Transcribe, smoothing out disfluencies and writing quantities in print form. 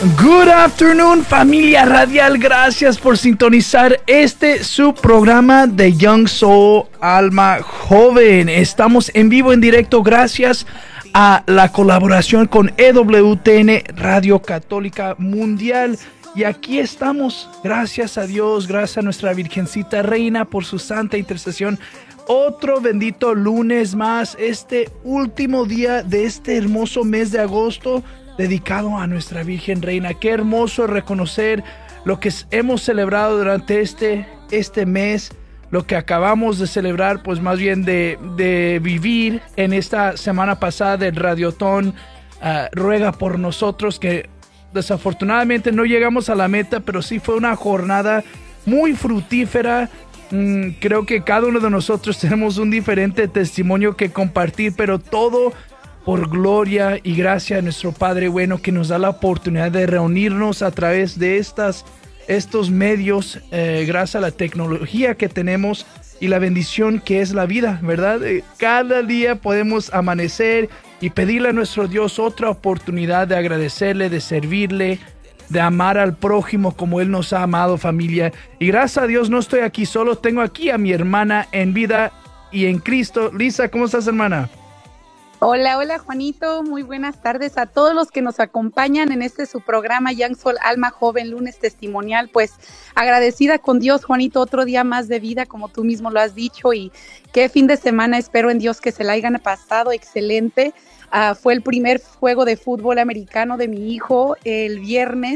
Good afternoon, familia radial. Gracias por sintonizar su programa de Young Soul Alma Joven. Estamos en vivo, en directo, gracias a la colaboración con EWTN Radio Católica Mundial. Y aquí estamos, gracias a Dios, gracias a nuestra Virgencita Reina por su santa intercesión. Otro bendito lunes más, este último día de este hermoso mes de agosto, dedicado a nuestra Virgen Reina. Qué hermoso reconocer lo que hemos celebrado durante este mes, lo que acabamos de celebrar, pues más bien de vivir en esta semana pasada del Radiotón. Ruega por nosotros, que desafortunadamente no llegamos a la meta, pero sí fue una jornada muy fructífera. Creo que cada uno de nosotros tenemos un diferente testimonio que compartir, pero todo por gloria y gracia de nuestro Padre bueno, que nos da la oportunidad de reunirnos a través de estos medios, gracias a la tecnología que tenemos y la bendición que es la vida, ¿verdad? Cada día podemos amanecer y pedirle a nuestro Dios otra oportunidad de agradecerle, de servirle, de amar al prójimo como Él nos ha amado, familia. Y gracias a Dios no estoy aquí solo, tengo aquí a mi hermana en vida y en Cristo. Lisa, ¿cómo estás, hermana? Hola, hola Juanito, muy buenas tardes a todos los que nos acompañan en su programa Young Soul Alma Joven, lunes testimonial. Pues agradecida con Dios, Juanito, otro día más de vida, como tú mismo lo has dicho, y qué fin de semana, espero en Dios que se la hayan pasado excelente. Fue el primer juego de fútbol americano de mi hijo el viernes.